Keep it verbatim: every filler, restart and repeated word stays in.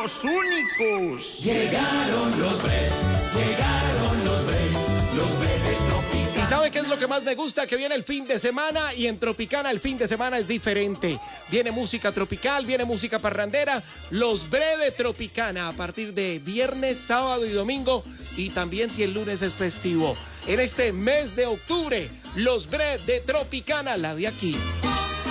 los únicos. Llegaron los Bre, llegaron los Bre, los Bre de Tropicana. ¿Y sabe qué es lo que más me gusta? Que viene el fin de semana y en Tropicana el fin de semana es diferente. Viene música tropical, viene música parrandera. Los Bre de Tropicana a partir de viernes, sábado y domingo. Y también si el lunes es festivo. En este mes de octubre, los Bre de Tropicana, la de aquí.